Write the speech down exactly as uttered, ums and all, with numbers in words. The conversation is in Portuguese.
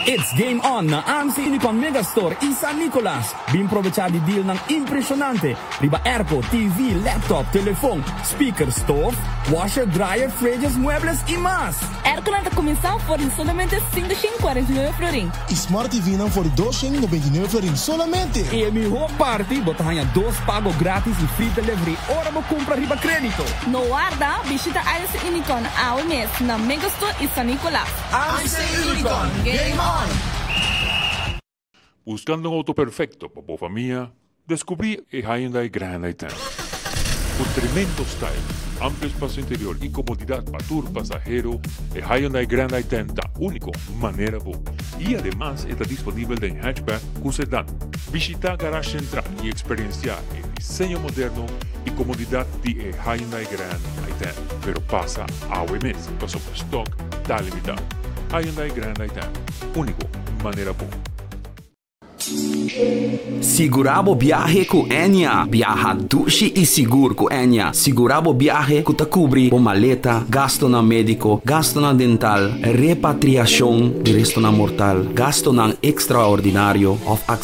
It's game on na A M C Unicon Megastore in San Nicolas. Bimprovecha di deal ng impresionante. Riba airco, T V, laptop, telefone, speaker, stove, washer, dryer, fridges, muebles y más. Airco na começar por solamente quinhentos e quarenta e nove florin. E Smart T V não por duzentos e noventa e nove florin solamente. E mi whole party, botahanha dos pago grátis e free delivery. Ora mo compra riba crédito. No guarda, visita A M C Unicon ao mês na Megastore in San Nicolas. A M C Unicon, game on! Buscando un auto perfecto para tu familia, descubrí el Hyundai Grand i ten. Con tremendo style, amplio espacio interior y comodidad para tu pasajero, el Hyundai Grand i ten da único manera bu. Y además está disponible en hatchback con sedán. Visita Garage Central y experiencia el diseño moderno y comodidad de el Hyundai Grand i ten. Pero pasa a O M S, pasó por stock, está limitado. Hyundai Grand i ten, único manera bu. Segurabo viaje com Enya. Viaja dushi e seguro com Enya. Segurabo viaje que te cubri o maleta, gasto na médico, gasto na dental, repatriação de resto na mortal, gasto na extraordinário of